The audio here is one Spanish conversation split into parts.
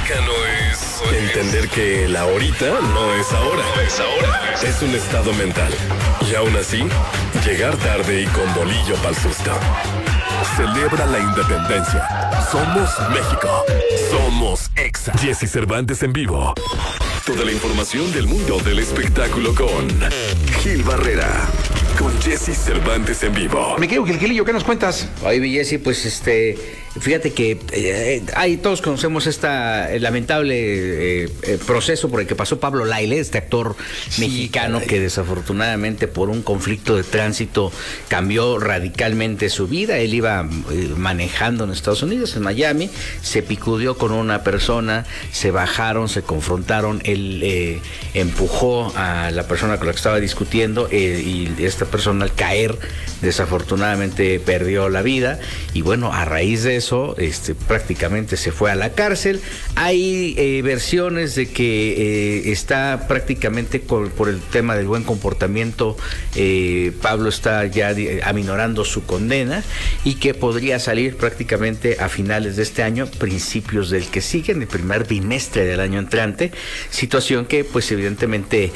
Música no es... Entender que el ahorita no es ahora. Es un estado mental. Y aún así, llegar tarde y con bolillo pa'l susto. Celebra la independencia. Somos México. Somos Exa. Jesse Cervantes en vivo. Toda la información del mundo del espectáculo con Gil Barrera. Con Jesse Cervantes en vivo. Me quedo, Gilillo, ¿qué nos cuentas? Oye, Jesse, pues fíjate que todos conocemos lamentable proceso por el que pasó Pablo Lyle, este actor mexicano que desafortunadamente por un conflicto de tránsito cambió radicalmente su vida. Él iba manejando en Estados Unidos, en Miami, se picudeó con una persona, se bajaron, se confrontaron, él empujó a la persona con la que estaba discutiendo y esta persona al caer desafortunadamente perdió la vida y bueno, a raíz de eso prácticamente se fue a la cárcel. Hay versiones de que está prácticamente por el tema del buen comportamiento, Pablo está ya aminorando su condena y que podría salir prácticamente a finales de este año, principios del que sigue, en el primer bimestre del año entrante, situación que pues evidentemente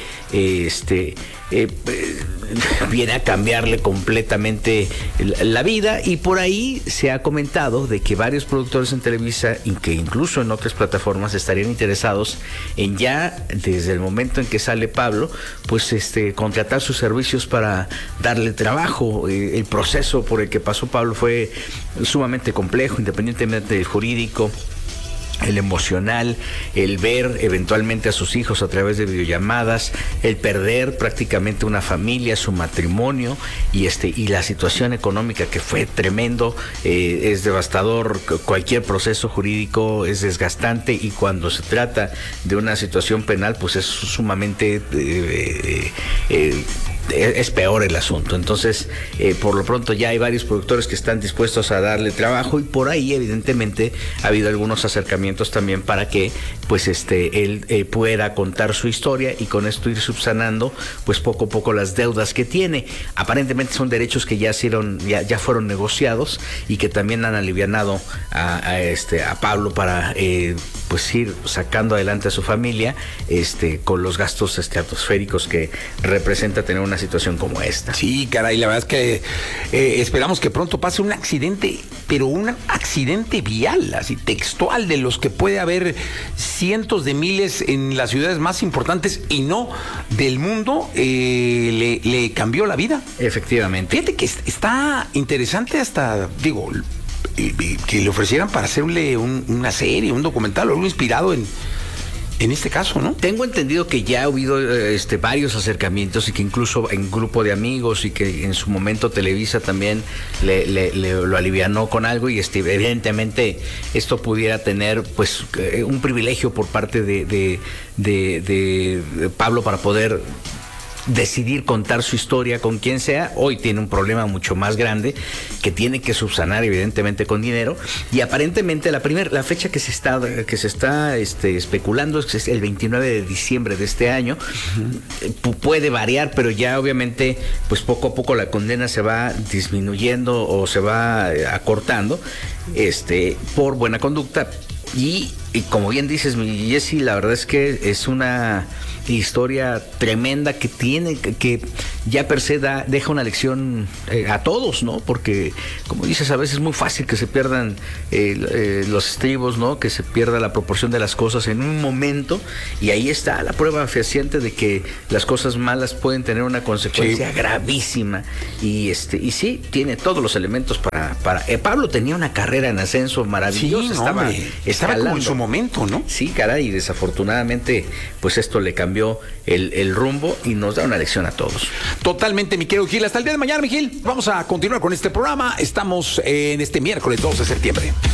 viene a cambiarle completamente la vida, y por ahí se ha comentado de que varios productores en Televisa y que incluso en otras plataformas estarían interesados en ya desde el momento en que sale Pablo pues contratar sus servicios para darle trabajo. El proceso por el que pasó Pablo fue sumamente complejo, independientemente del jurídico, el emocional, el ver eventualmente a sus hijos a través de videollamadas, el perder prácticamente una familia, su matrimonio y la situación económica que fue tremendo. Es devastador. Cualquier proceso jurídico es desgastante y cuando se trata de una situación penal pues es sumamente es peor el asunto. Entonces por lo pronto ya hay varios productores que están dispuestos a darle trabajo y por ahí evidentemente ha habido algunos acercamientos también para que pues él pueda contar su historia y con esto ir subsanando pues poco a poco las deudas que tiene. Aparentemente son derechos que ya fueron negociados y que también han alivianado a Pablo para pues ir sacando adelante a su familia con los gastos estratosféricos que representa tener una situación como esta. Sí, caray, la verdad es que esperamos que pronto pase un accidente, pero un accidente vial, así textual, de los que puede haber cientos de miles en las ciudades más importantes y no del mundo, le cambió la vida. Efectivamente. Fíjate que está interesante hasta, digo, que le ofrecieran para hacerle una serie, un documental o algo inspirado en este caso, ¿no? Tengo entendido que ya ha habido varios acercamientos y que incluso en grupo de amigos y que en su momento Televisa también lo alivianó con algo y evidentemente esto pudiera tener pues un privilegio por parte de Pablo para poder decidir contar su historia con quien sea. Hoy tiene un problema mucho más grande que tiene que subsanar evidentemente con dinero y aparentemente la fecha que se está especulando es el 29 de diciembre de este año. Puede variar, pero ya obviamente pues poco a poco la condena se va disminuyendo o se va acortando por buena conducta y como bien dices, mi Jesse, la verdad es que es una historia tremenda que ya per se deja una lección a todos, ¿no? Porque, como dices, a veces es muy fácil que se pierdan los estribos, ¿no? Que se pierda la proporción de las cosas en un momento y ahí está la prueba fehaciente de que las cosas malas pueden tener una consecuencia gravísima y sí, tiene todos los elementos para Pablo tenía una carrera en ascenso maravillosa, estaba como en su momento, ¿no? Sí, caray, y desafortunadamente pues esto le cambió el rumbo y nos da una lección a todos. Totalmente, mi querido Gil. Hasta el día de mañana, mi Gil. Vamos a continuar con este programa. Estamos en este miércoles 2 de septiembre.